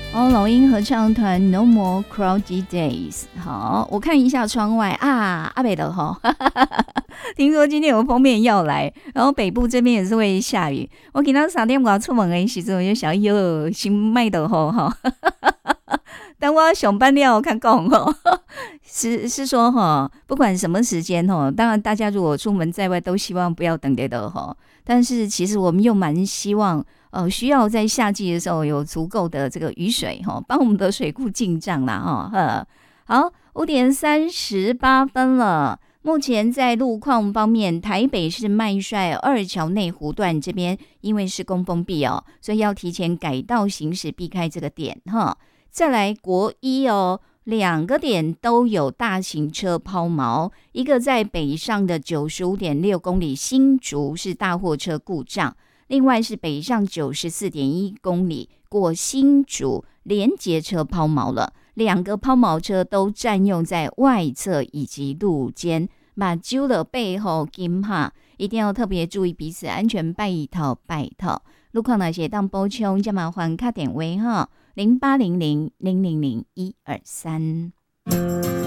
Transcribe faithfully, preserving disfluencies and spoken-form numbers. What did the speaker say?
哦，老鹰合唱团 No More Cloudy Days。好，我看一下窗外啊，阿北的哈，听说今天有封面要来，然后北部这边也是会下雨。我今天三点外出门的时候，我就想哟，新麦的吼哈。等我上班了，看讲吼，是是说哈，不管什么时间哈，当然大家如果出门在外都希望不要等得的哈，但是其实我们又蛮希望。呃，需要在夏季的时候有足够的这个雨水哈，帮我们的水库进账啦哈。好，五点三十八分了。目前在路况方面，台北市麦帅二桥内湖段这边因为施工封闭哦，所以要提前改道行驶，避开这个点哈。再来国一哦。两个点都有大型车抛锚，一个在北上的九十五点六公里新竹是大货车故障，另外是北上九十四点一公里过新竹连结车抛锚了，两个抛锚车都占用在外侧以及路肩，把揪了背后金哈，一定要特别注意彼此安全，拜托拜托。路况那些当补充，就麻烦打电话哈，零八零零零零零一二三。